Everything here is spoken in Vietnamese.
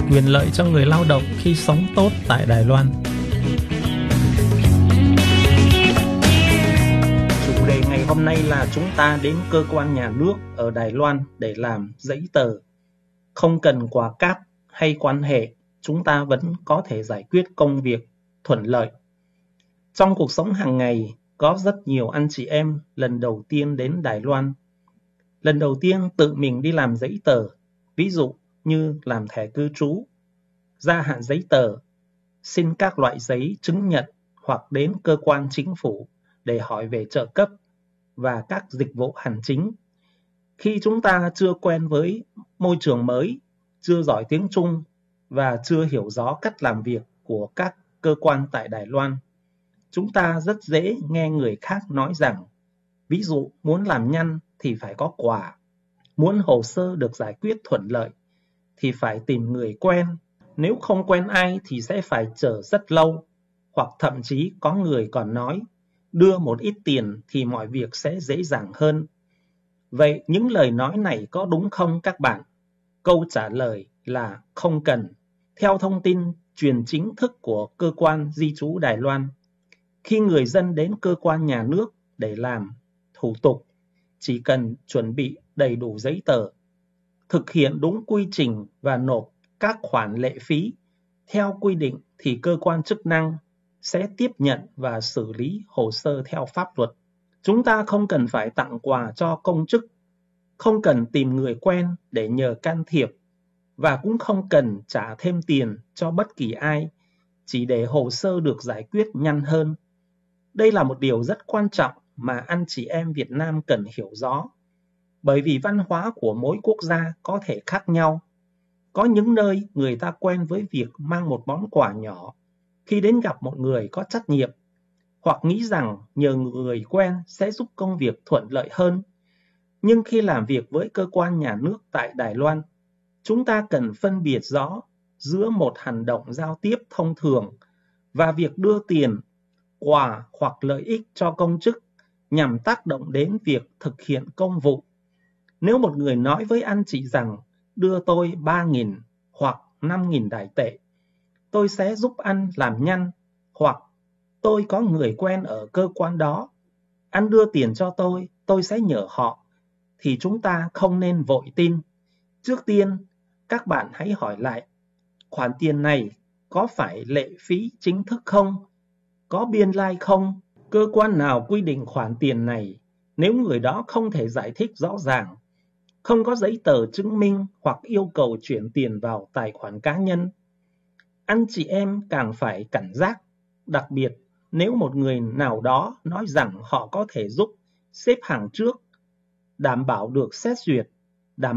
quyền lợi cho người lao động khi sống tốt tại Đài Loan. Chủ đề ngày hôm nay là chúng ta đến cơ quan nhà nước ở Đài Loan để làm giấy tờ. Không cần quà cáp hay quan hệ, chúng ta vẫn có thể giải quyết công việc thuận lợi. Trong cuộc sống hàng ngày, có rất nhiều anh chị em lần đầu tiên đến Đài Loan. Lần đầu tiên tự mình đi làm giấy tờ, ví dụ như làm thẻ cư trú, gia hạn giấy tờ, xin các loại giấy chứng nhận hoặc đến cơ quan chính phủ để hỏi về trợ cấp và các dịch vụ hành chính. Khi chúng ta chưa quen với môi trường mới, chưa giỏi tiếng Trung và chưa hiểu rõ cách làm việc của các cơ quan tại Đài Loan, chúng ta rất dễ nghe người khác nói rằng, ví dụ muốn làm nhanh thì phải có quà, muốn hồ sơ được giải quyết thuận lợi thì phải tìm người quen, nếu không quen ai thì sẽ phải chờ rất lâu, hoặc thậm chí có người còn nói, đưa một ít tiền thì mọi việc sẽ dễ dàng hơn. Vậy những lời nói này có đúng không các bạn? Câu trả lời là không cần. Theo thông tin truyền chính thức của cơ quan di trú Đài Loan, khi người dân đến cơ quan nhà nước để làm thủ tục, chỉ cần chuẩn bị đầy đủ giấy tờ, thực hiện đúng quy trình và nộp các khoản lệ phí theo quy định thì cơ quan chức năng sẽ tiếp nhận và xử lý hồ sơ theo pháp luật. Chúng ta không cần phải tặng quà cho công chức, không cần tìm người quen để nhờ can thiệp và cũng không cần trả thêm tiền cho bất kỳ ai, chỉ để hồ sơ được giải quyết nhanh hơn. Đây là một điều rất quan trọng mà anh chị em Việt Nam cần hiểu rõ, bởi vì văn hóa của mỗi quốc gia có thể khác nhau. Có những nơi người ta quen với việc mang một món quà nhỏ khi đến gặp một người có trách nhiệm, hoặc nghĩ rằng nhờ người quen sẽ giúp công việc thuận lợi hơn. Nhưng khi làm việc với cơ quan nhà nước tại Đài Loan, chúng ta cần phân biệt rõ giữa một hành động giao tiếp thông thường và việc đưa tiền, quà hoặc lợi ích cho công chức nhằm tác động đến việc thực hiện công vụ. Nếu một người nói với anh chị rằng đưa tôi 3.000 hoặc 5.000 Đài tệ, tôi sẽ giúp anh làm nhanh, hoặc tôi có người quen ở cơ quan đó, anh đưa tiền cho tôi sẽ nhờ họ, thì chúng ta không nên vội tin. Trước tiên, các bạn hãy hỏi lại, khoản tiền này có phải lệ phí chính thức không? Có biên lai không? Cơ quan nào quy định khoản tiền này? Nếu người đó không thể giải thích rõ ràng, không có giấy tờ chứng minh hoặc yêu cầu chuyển tiền vào tài khoản cá nhân, anh chị em càng phải cảnh giác, đặc biệt nếu một người nào đó nói rằng họ có thể giúp xếp hàng trước, đảm bảo được xét duyệt